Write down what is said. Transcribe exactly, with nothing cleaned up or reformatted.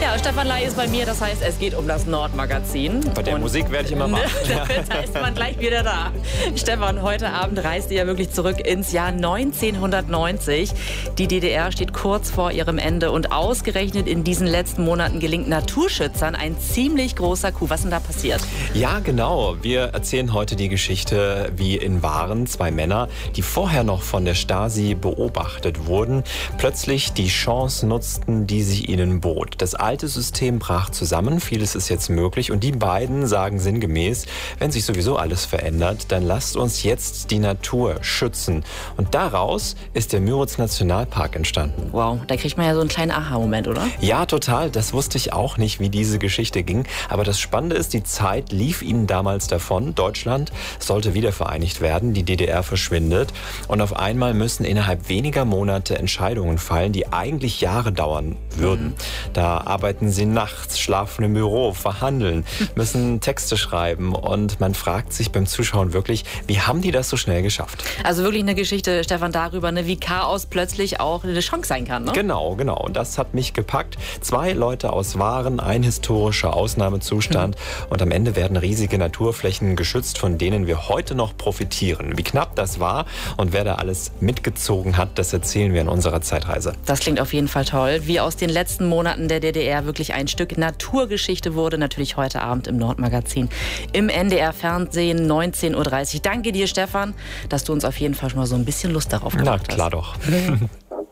Ja, Stefan Ley ist bei mir, das heißt, es geht um das Nordmagazin. Bei der Und Musik werde ich immer machen. Da ist man gleich wieder da. Stefan, heute Abend reist ihr ja wirklich zurück ins Jahr neunzehnhundertneunzig. Die D D R steht kurz vor ihrem Ende und ausgerechnet in diesen letzten Monaten gelingt Naturschützern ein ziemlich großer Coup. Was ist denn da passiert? Ja, genau. Wir erzählen heute die Geschichte, wie in Waren zwei Männer, die vorher noch von der Stasi beobachtet wurden, plötzlich die Chance nutzten, die sich ihnen bot. Das alte System brach zusammen, vieles ist jetzt möglich und die beiden sagen sinngemäß, wenn sich sowieso alles verändert, dann lasst uns jetzt die Natur schützen. Und daraus ist der Müritz-Nationalpark entstanden. Wow, da kriegt man ja so einen kleinen Aha-Moment, oder? Ja, total. Das wusste ich auch nicht, wie diese Geschichte ging. Aber das Spannende ist, die Zeit lief ihnen damals davon. Deutschland sollte wiedervereinigt werden, die D D R verschwindet. Und auf einmal müssen innerhalb weniger Monate Entscheidungen fallen, die eigentlich Jahre dauern würden. Mhm. Da arbeiten sie nachts, schlafen im Büro, verhandeln, müssen Texte schreiben. Und man fragt sich beim Zuschauen wirklich, wie haben die das so schnell geschafft? Also wirklich eine Geschichte, Stefan, darüber, ne, wie Chaos plötzlich auch eine Chance sein kann, ne? Genau, genau. Und das hat mich gepackt. Zwei Leute aus Waren, ein historischer Ausnahmezustand. Mhm. Und am Ende werden riesige Naturflächen geschützt, von denen wir heute noch profitieren. Wie knapp das war und wer da alles mitgezogen hat, das erzählen wir in unserer Zeitreise. Das klingt auf jeden Fall toll. Wie aus den letzten Monaten der D D R wirklich ein Stück Naturgeschichte wurde, natürlich heute Abend im Nordmagazin im N D R-Fernsehen, neunzehn Uhr dreißig. Danke dir, Stefan, dass du uns auf jeden Fall schon mal so ein bisschen Lust darauf gemacht hast. Na klar doch.